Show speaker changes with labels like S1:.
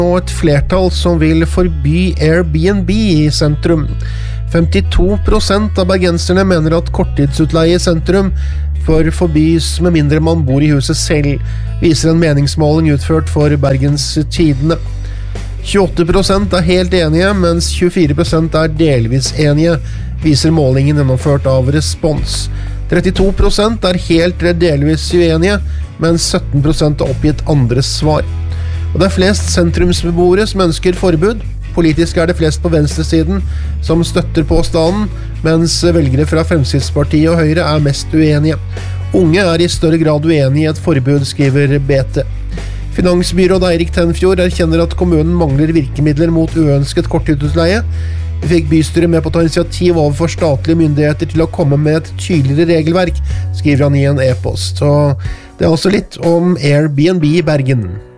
S1: Og et flertall som vil forby Airbnb i sentrum. 52% av bergenserne mener at korttidsutleie i sentrum bør forbys med mindre man bor i huset selv, viser en meningsmåling utført for Bergens Tidende. 28% er helt enige, mens 24% er delvis enige, viser målingen gjennomført av Respons. 32% er helt eller delvis uenige, mens 17% har oppgitt andre svar. Og det er flest sentrumsbeboere som ønsker forbud. Politisk er det flest på venstresiden som støtter påstanden, mens velgere fra Fremskrittspartiet og Høyre er mest uenige. Unge er i større grad uenige i et forbud, skriver BT. Finansbyråd Eirik Tenfjord erkjenner at kommunen mangler virkemidler mot uønsket korttidsutleie. Vi fikk bystyret med på å ta initiativ overfor statlige myndigheter til å komme med et tydeligere regelverk, skriver han i en e-post. Så det er også litt om Airbnb i Bergen.